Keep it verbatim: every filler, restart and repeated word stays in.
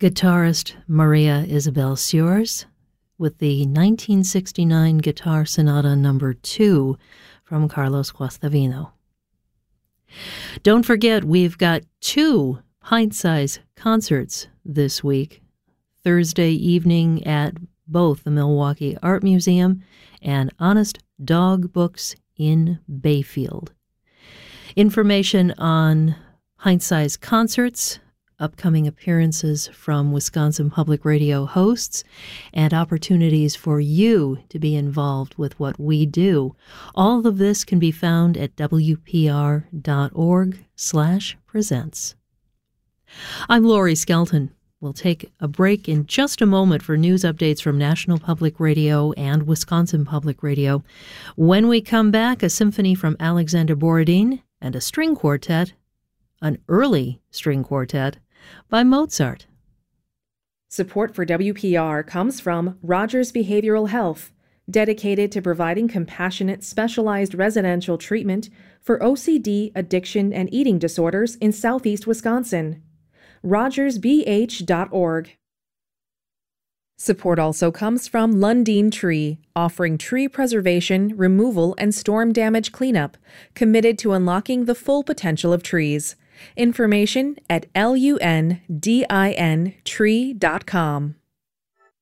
Guitarist Maria Isabel Suarez with the nineteen sixty-nine Guitar Sonata Number two from Carlos Guastavino. Don't forget, we've got two pint-size concerts this week, Thursday evening at both the Milwaukee Art Museum and Honest Dog Books in Bayfield. Information on pint-size concerts, upcoming appearances from Wisconsin Public Radio hosts, and opportunities for you to be involved with what we do. All of this can be found at W P R dot org slash presents. I'm Lori Skelton. We'll take a break in just a moment for news updates from National Public Radio and Wisconsin Public Radio. When we come back, a symphony from Alexander Borodin and a string quartet, an early string quartet, by Mozart. Support for W P R comes from Rogers Behavioral Health, dedicated to providing compassionate, specialized residential treatment for O C D, addiction, and eating disorders in southeast Wisconsin. rogers b h dot org. Support also comes from Lundin Tree, offering tree preservation, removal, and storm damage cleanup, committed to unlocking the full potential of trees. Information at L U N D I N tree dot com.